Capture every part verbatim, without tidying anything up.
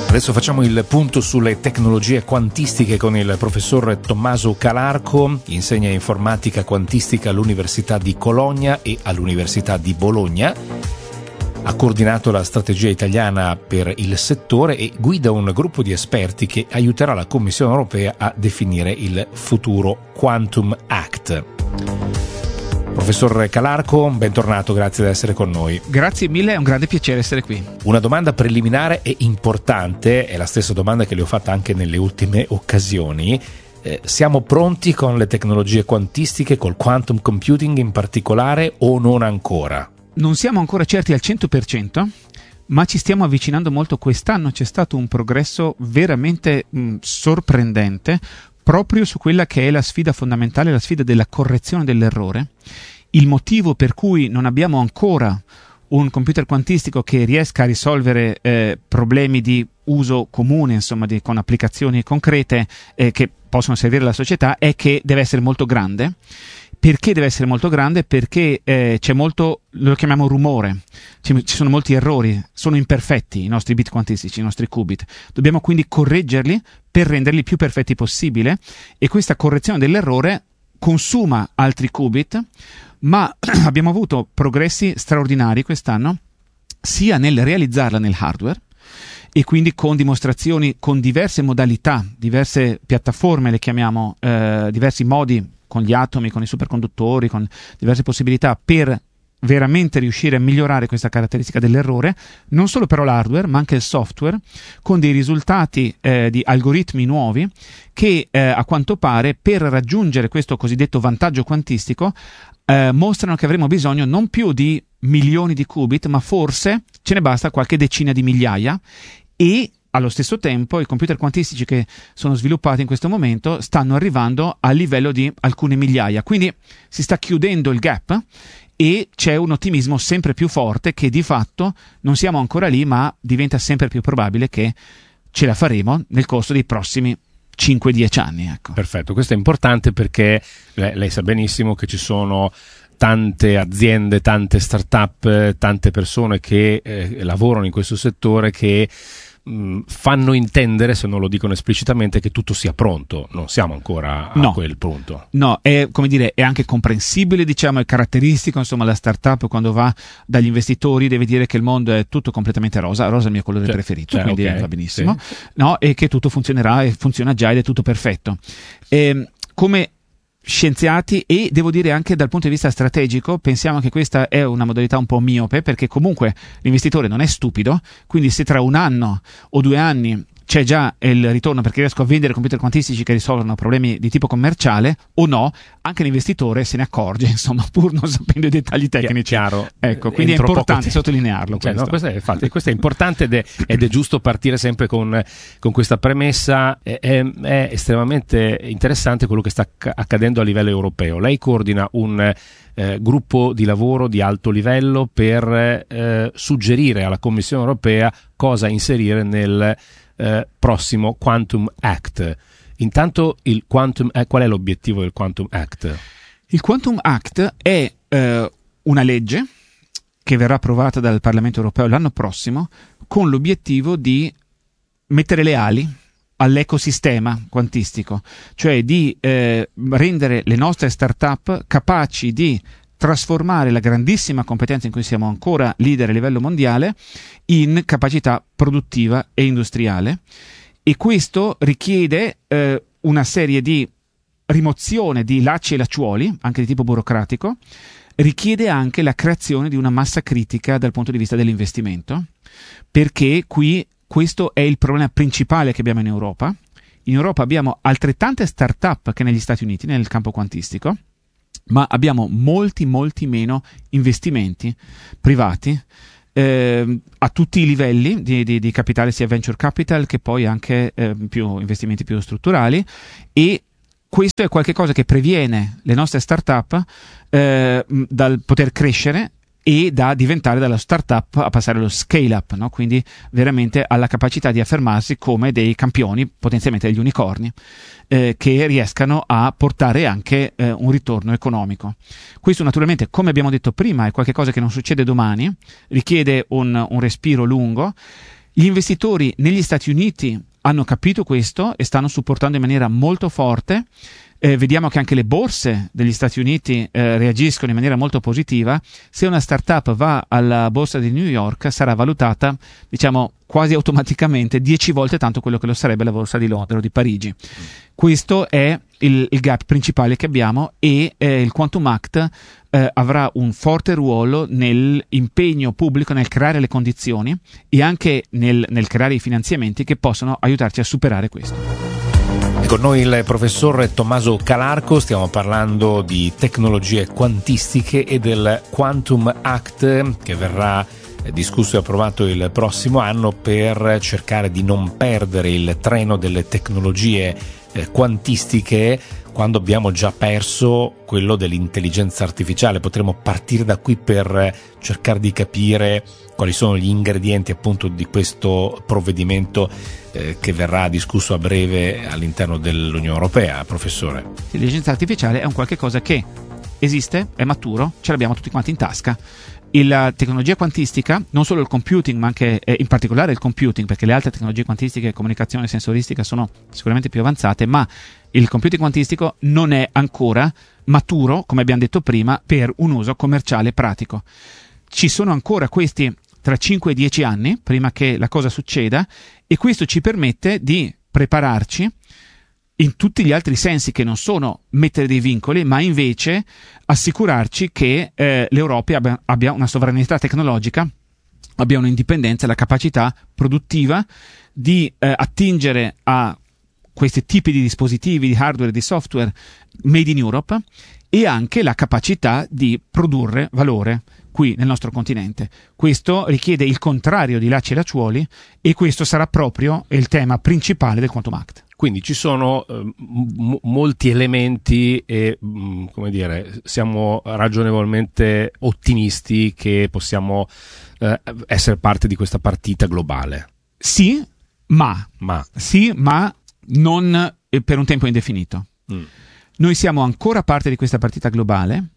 Adesso facciamo il punto sulle tecnologie quantistiche con il professor Tommaso Calarco, insegna informatica quantistica all'Università di Cologna e all'Università di Bologna. Ha coordinato la strategia italiana per il settore e guida un gruppo di esperti che aiuterà la Commissione europea a definire il futuro Quantum Act. Professor Calarco, bentornato, grazie di essere con noi. Grazie mille, è un grande piacere essere qui. Una domanda preliminare e importante, è la stessa domanda che le ho fatta anche nelle ultime occasioni. Eh, siamo pronti con le tecnologie quantistiche, col quantum computing in particolare, o non ancora? Non siamo ancora certi al cento per cento, ma ci stiamo avvicinando molto. Quest'anno c'è stato un progresso veramente mh, sorprendente, proprio su quella che è la sfida fondamentale, la sfida della correzione dell'errore. Il motivo per cui non abbiamo ancora un computer quantistico che riesca a risolvere eh, problemi di uso comune, insomma, di, con applicazioni concrete eh, che possono servire alla società, è che deve essere molto grande. Perché deve essere molto grande? Perché eh, c'è molto, lo chiamiamo rumore, ci, ci sono molti errori, sono imperfetti i nostri bit quantistici, i nostri qubit. Dobbiamo quindi correggerli per renderli più perfetti possibile, e questa correzione dell'errore consuma altri qubit, ma abbiamo avuto progressi straordinari quest'anno, sia nel realizzarla nel hardware, e quindi con dimostrazioni con diverse modalità, diverse piattaforme, le chiamiamo, eh, diversi modi, con gli atomi, con i superconduttori, con diverse possibilità per veramente riuscire a migliorare questa caratteristica dell'errore, non solo però l'hardware ma anche il software, con dei risultati eh, di algoritmi nuovi che eh, a quanto pare, per raggiungere questo cosiddetto vantaggio quantistico, eh, mostrano che avremo bisogno non più di milioni di qubit, ma forse ce ne basta qualche decina di migliaia, e allo stesso tempo i computer quantistici che sono sviluppati in questo momento stanno arrivando al livello di alcune migliaia, quindi si sta chiudendo il gap e c'è un ottimismo sempre più forte che di fatto non siamo ancora lì, ma diventa sempre più probabile che ce la faremo nel corso dei prossimi cinque dieci anni. Ecco. Perfetto, questo è importante perché lei, lei sa benissimo che ci sono tante aziende, tante start-up, tante persone che eh, lavorano in questo settore che fanno intendere, se non lo dicono esplicitamente, che tutto sia pronto. Non siamo ancora a no, quel punto. No, è, come dire, è anche comprensibile, diciamo, è caratteristico, insomma, la startup quando va dagli investitori deve dire che il mondo è tutto completamente rosa, rosa è il mio colore cioè, preferito, cioè, quindi okay, va benissimo, sì. No, e che tutto funzionerà e funziona già ed è tutto perfetto. E, come scienziati, e devo dire anche dal punto di vista strategico, pensiamo che questa è una modalità un po' miope, perché comunque l'investitore non è stupido, quindi se tra un anno o due anni c'è già il ritorno perché riesco a vendere computer quantistici che risolvono problemi di tipo commerciale o no, anche l'investitore se ne accorge, insomma, pur non sapendo i dettagli tecnici. Chiaro. Ecco, quindi è importante sottolinearlo. Cioè, questo. No, questo, è, infatti, questo è importante ed è, ed è giusto partire sempre con, con questa premessa. È, è, è estremamente interessante quello che sta accadendo a livello europeo. Lei coordina un eh, gruppo di lavoro di alto livello per eh, suggerire alla Commissione europea cosa inserire nel Eh, prossimo Quantum Act. Intanto il Quantum eh, qual è l'obiettivo del Quantum Act? Il Quantum Act è eh, una legge che verrà approvata dal Parlamento europeo l'anno prossimo con l'obiettivo di mettere le ali all'ecosistema quantistico, cioè di eh, rendere le nostre start-up capaci di trasformare la grandissima competenza in cui siamo ancora leader a livello mondiale in capacità produttiva e industriale, e questo richiede eh, una serie di rimozione di lacci e lacciuoli, anche di tipo burocratico, richiede anche la creazione di una massa critica dal punto di vista dell'investimento, perché qui questo è il problema principale che abbiamo in Europa. In Europa abbiamo altrettante start-up che negli Stati Uniti nel campo quantistico, ma abbiamo molti molti meno investimenti privati eh, a tutti i livelli di, di, di capitale, sia venture capital che poi anche eh, più investimenti più strutturali, e questo è qualcosa che previene le nostre start-up eh, dal poter crescere e da diventare dalla startup a passare allo scale up, no? Quindi veramente alla capacità di affermarsi come dei campioni, potenzialmente degli unicorni, eh, che riescano a portare anche eh, un ritorno economico. Questo naturalmente, come abbiamo detto prima, è qualcosa che non succede domani, richiede un, un respiro lungo. Gli investitori negli Stati Uniti hanno capito questo e stanno supportando in maniera molto forte. Eh, vediamo che anche le borse degli Stati Uniti eh, reagiscono in maniera molto positiva. Se una startup va alla borsa di New York sarà valutata, diciamo, quasi automaticamente dieci volte tanto quello che lo sarebbe la borsa di Londra o di Parigi. Mm. Questo è il, il gap principale che abbiamo, e eh, il Quantum Act eh, avrà un forte ruolo nell'impegno pubblico, nel creare le condizioni e anche nel, nel creare i finanziamenti che possono aiutarci a superare questo. Con noi il professor Tommaso Calarco, stiamo parlando di tecnologie quantistiche e del Quantum Act che verrà discusso e approvato il prossimo anno per cercare di non perdere il treno delle tecnologie eh, quantistiche quando abbiamo già perso quello dell'intelligenza artificiale. Potremmo partire da qui per cercare di capire quali sono gli ingredienti appunto di questo provvedimento eh, che verrà discusso a breve all'interno dell'Unione Europea, professore. L'intelligenza artificiale è un qualche cosa che esiste, è maturo, ce l'abbiamo tutti quanti in tasca. La tecnologia quantistica, non solo il computing, ma anche eh, in particolare il computing, perché le altre tecnologie quantistiche, comunicazione sensoristica, sono sicuramente più avanzate, ma il computing quantistico non è ancora maturo, come abbiamo detto prima, per un uso commerciale pratico. Ci sono ancora questi tra cinque e dieci anni prima che la cosa succeda, e questo ci permette di prepararci in tutti gli altri sensi, che non sono mettere dei vincoli, ma invece assicurarci che eh, l'Europa abbia, abbia una sovranità tecnologica, abbia un'indipendenza e la capacità produttiva di eh, attingere a questi tipi di dispositivi, di hardware e di software made in Europe, e anche la capacità di produrre valore qui nel nostro continente. Questo richiede il contrario di lacci e lacciuoli, e questo sarà proprio il tema principale del Quantum Act. Quindi ci sono eh, m- molti elementi e, mh, come dire, siamo ragionevolmente ottimisti che possiamo eh, essere parte di questa partita globale. Sì, ma, ma. Sì, ma non per un tempo indefinito. Mm. Noi siamo ancora parte di questa partita globale.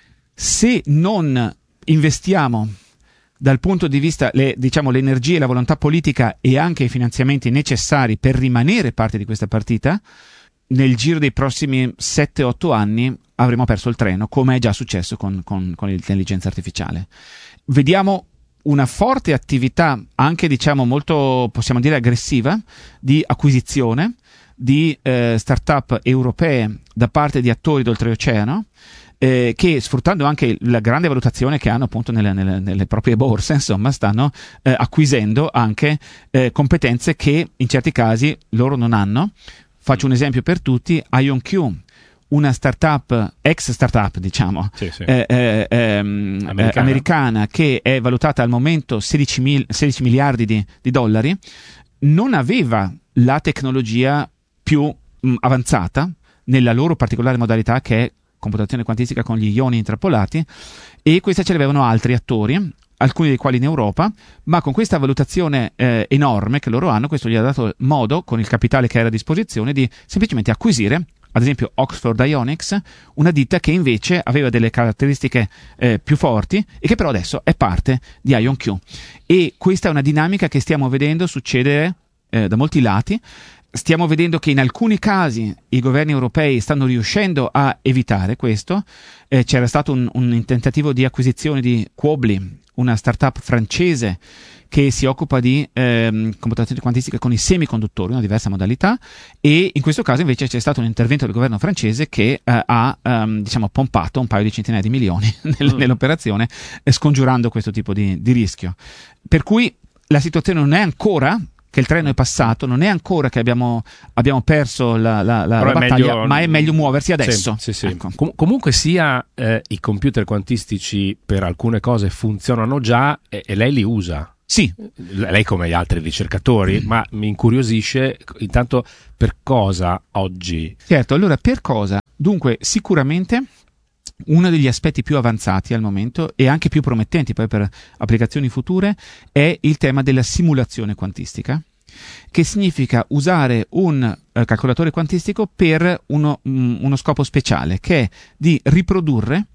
Se non investiamo dal punto di vista, le, diciamo, le energie, la volontà politica e anche i finanziamenti necessari per rimanere parte di questa partita, nel giro dei prossimi sette otto anni avremo perso il treno, come è già successo con, con, con l'intelligenza artificiale. Vediamo una forte attività, anche diciamo molto, possiamo dire, aggressiva, di acquisizione di eh, start-up europee da parte di attori d'oltreoceano, Eh, che, sfruttando anche la grande valutazione che hanno appunto nelle, nelle, nelle proprie borse, insomma, stanno eh, acquisendo anche eh, competenze che in certi casi loro non hanno. Faccio un esempio per tutti: IonQ, una startup, ex startup diciamo, sì, sì. Eh, eh, ehm, americana. Eh, americana, che è valutata al momento sedici miliardi di, di dollari, non aveva la tecnologia più mh, avanzata nella loro particolare modalità, che è computazione quantistica con gli ioni intrappolati, e questa ce l'avevano altri attori, alcuni dei quali in Europa, ma con questa valutazione eh, enorme che loro hanno, questo gli ha dato modo, con il capitale che era a disposizione, di semplicemente acquisire, ad esempio, Oxford Ionics, una ditta che invece aveva delle caratteristiche eh, più forti e che però adesso è parte di IonQ. E questa è una dinamica che stiamo vedendo succedere eh, da molti lati. Stiamo vedendo che in alcuni casi i governi europei stanno riuscendo a evitare questo. Eh, c'era stato un, un tentativo di acquisizione di Quobly, una startup francese che si occupa di ehm, computazione quantistica con i semiconduttori, una diversa modalità, e in questo caso invece c'è stato un intervento del governo francese che eh, ha ehm, diciamo pompato un paio di centinaia di milioni nel, mm. nell'operazione, eh, scongiurando questo tipo di, di rischio. Per cui la situazione non è ancora che il treno è passato, non è ancora che abbiamo, abbiamo perso la, la, la, la battaglia, meglio, ma è meglio muoversi adesso. Sì, sì, sì. Ecco. Com- comunque sia, eh, i computer quantistici per alcune cose funzionano già e, e lei li usa. Sì. Lei come gli altri ricercatori, mm. ma mi incuriosisce intanto per cosa oggi? Certo, allora per cosa? Dunque sicuramente uno degli aspetti più avanzati al momento e anche più promettenti poi per applicazioni future è il tema della simulazione quantistica, che significa usare un eh, calcolatore quantistico per uno, um, uno scopo speciale, che è di riprodurre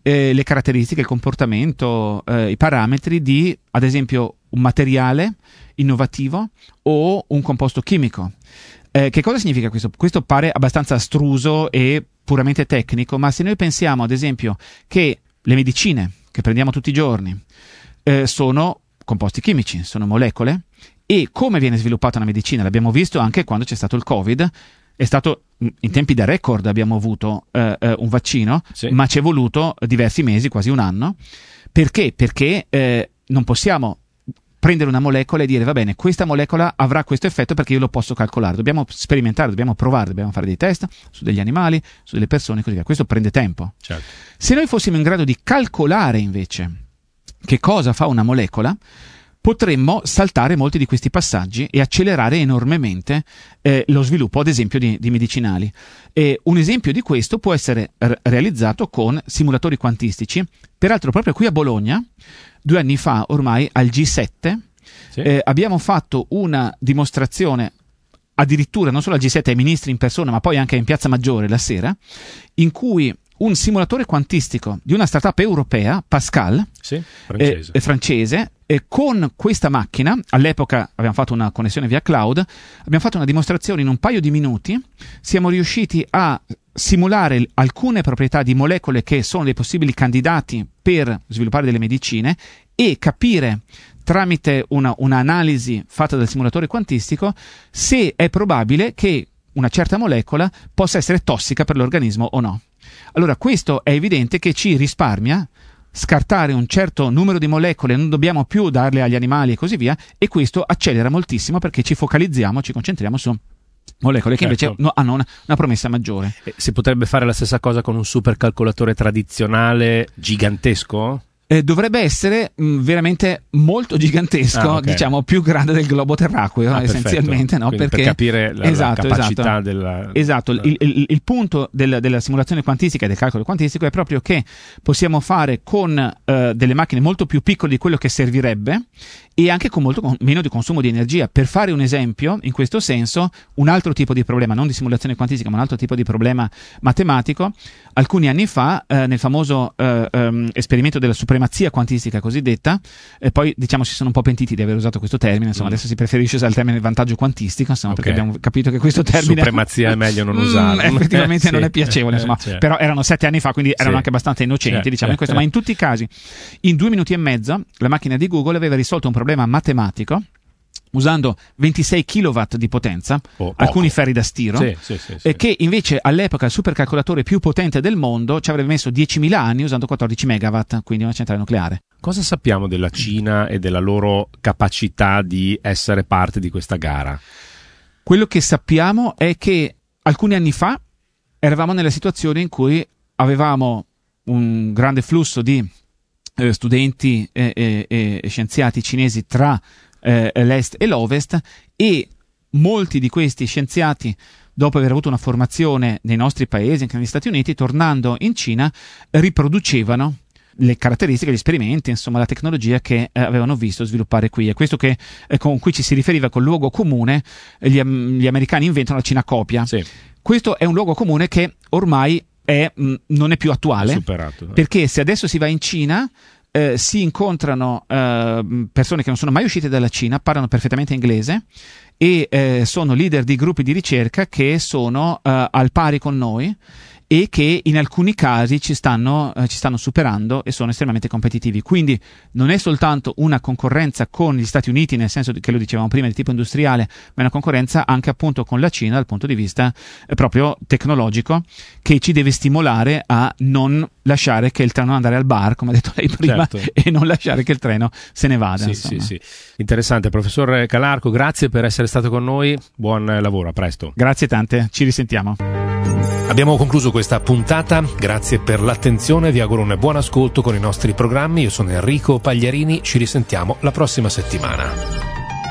eh, le caratteristiche, il comportamento, eh, i parametri di, ad esempio, un materiale innovativo o un composto chimico. Eh, che cosa significa questo? Questo pare abbastanza astruso e puramente tecnico, ma se noi pensiamo, ad esempio, che le medicine che prendiamo tutti i giorni eh, sono composti chimici, sono molecole, e come viene sviluppata una medicina, l'abbiamo visto anche quando c'è stato il Covid, è stato in tempi da record, abbiamo avuto eh, eh, un vaccino, sì. ma ci è voluto diversi mesi, quasi un anno. Perché? Perché eh, non possiamo prendere una molecola e dire va bene, questa molecola avrà questo effetto perché io lo posso calcolare, dobbiamo sperimentare, dobbiamo provare, dobbiamo fare dei test su degli animali, su delle persone e così via. Questo prende tempo. Certo. Se noi fossimo in grado di calcolare invece che cosa fa una molecola, potremmo saltare molti di questi passaggi e accelerare enormemente eh, lo sviluppo, ad esempio, di, di medicinali. E un esempio di questo può essere r- realizzato con simulatori quantistici. Peraltro, proprio qui a Bologna, due anni fa, ormai al G sette, sì. eh, abbiamo fatto una dimostrazione, addirittura non solo al G sette, ai ministri in persona, ma poi anche in Piazza Maggiore la sera, in cui un simulatore quantistico di una startup europea, Pascal, sì, francese, eh, francese eh, con questa macchina, all'epoca abbiamo fatto una connessione via cloud, abbiamo fatto una dimostrazione in un paio di minuti, siamo riusciti a simulare alcune proprietà di molecole che sono dei possibili candidati per sviluppare delle medicine e capire tramite una, un'analisi fatta dal simulatore quantistico se è probabile che una certa molecola possa essere tossica per l'organismo o no. Allora, questo è evidente che ci risparmia scartare un certo numero di molecole, non dobbiamo più darle agli animali e così via, e questo accelera moltissimo perché ci focalizziamo, ci concentriamo su molecole che certo. invece no, hanno una, una promessa maggiore. E si potrebbe fare la stessa cosa con un supercalcolatore tradizionale gigantesco? Eh, dovrebbe essere mh, veramente molto gigantesco, ah, okay. diciamo più grande del globo terracqueo, ah, essenzialmente, no? Perché, per capire la, esatto, la capacità esatto. della... Esatto, il, il, il punto del, della simulazione quantistica e del calcolo quantistico è proprio che possiamo fare con uh, delle macchine molto più piccole di quello che servirebbe e anche con molto con, meno di consumo di energia. Per fare un esempio, in questo senso, un altro tipo di problema, non di simulazione quantistica, ma un altro tipo di problema matematico, alcuni anni fa, uh, nel famoso uh, um, esperimento della supremazia quantistica cosiddetta, e poi diciamo si sono un po' pentiti di aver usato questo termine, insomma mm. adesso si preferisce usare il termine vantaggio quantistico, insomma, okay. perché abbiamo capito che questo termine supremazia è meglio non usarlo, mm, effettivamente eh, non sì. è piacevole, insomma, eh, però erano sette anni fa, quindi erano sì. anche abbastanza innocenti, eh, diciamo, in questo, eh, ma in tutti i casi in due minuti e mezzo la macchina di Google aveva risolto un problema matematico usando ventisei kilowatt di potenza, oh, alcuni ferri da stiro, sì, sì, sì, sì. e che invece all'epoca il supercalcolatore più potente del mondo ci avrebbe messo diecimila anni usando quattordici megawatt, quindi una centrale nucleare. Cosa sappiamo della Cina e della loro capacità di essere parte di questa gara? Quello che sappiamo è che alcuni anni fa eravamo nella situazione in cui avevamo un grande flusso di eh, studenti e eh, eh, eh, scienziati cinesi tra eh, l'est e l'ovest, e molti di questi scienziati, dopo aver avuto una formazione nei nostri paesi, anche negli Stati Uniti, tornando in Cina, riproducevano le caratteristiche, gli esperimenti, insomma la tecnologia che eh, avevano visto sviluppare qui. È questo che, eh, con cui ci si riferiva col luogo comune, gli, gli americani inventano, la Cina copia. Sì. Questo è un luogo comune che ormai è, mh, non è più attuale, è superato, eh. perché se adesso si va in Cina eh, si incontrano eh, persone che non sono mai uscite dalla Cina, parlano perfettamente inglese e eh, sono leader di gruppi di ricerca che sono eh, al pari con noi e che in alcuni casi ci stanno, eh, ci stanno superando e sono estremamente competitivi. Quindi non è soltanto una concorrenza con gli Stati Uniti, nel senso che lo dicevamo prima, di tipo industriale, ma è una concorrenza anche appunto con la Cina dal punto di vista eh, proprio tecnologico, che ci deve stimolare a non lasciare che il treno andare al bar, come ha detto lei prima, certo. e non lasciare che il treno se ne vada. Sì, sì, sì. Interessante. Professor Calarco, grazie per essere stato con noi, buon lavoro, a presto. Grazie tante, ci risentiamo. Abbiamo concluso questa puntata, grazie per l'attenzione, vi auguro un buon ascolto con i nostri programmi. Io sono Enrico Pagliarini, ci risentiamo la prossima settimana.